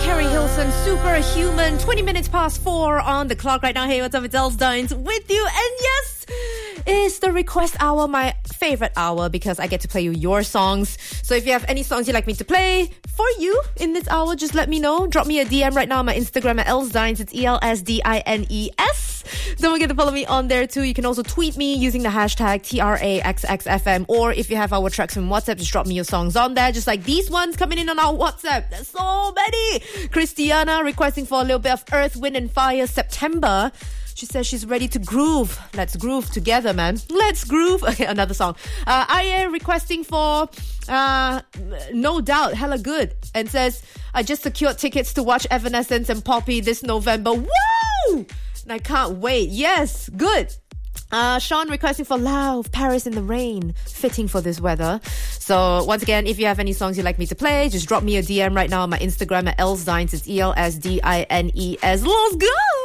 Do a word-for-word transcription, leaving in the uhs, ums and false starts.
Carrie Hilson, Superhuman. twenty minutes past four on the clock right now. Hey, what's up? It's Els Dines with you. And yes, it's the request hour, my favorite hour, because I get to play you your songs. So if you have any songs you'd like me to play for you in this hour, just let me know. Drop me a D M right now on my Instagram at Els Dines. It's E L S D I N E S. Don't forget to follow me on there too. You can also tweet me using the hashtag T R A X X F M. Or if you have our tracks from WhatsApp, just drop me your songs on there. Just like these ones coming in on our WhatsApp. There's so many. Christiana requesting for a little bit of Earth, Wind and Fire, September. She says she's ready to groove. Let's groove together, man. Let's groove. Okay, another song. Uh, Aya requesting for uh, No Doubt, Hella Good. And says, I just secured tickets to watch Evanescence and Poppy this November. Woo! And I can't wait. Yes, good. Uh, Sean requesting for Loud, Paris in the Rain, fitting for this weather. So once again, if you have any songs you'd like me to play, just drop me a D M right now on my Instagram at Els Dines. It's E L S D I N E S. Let's go!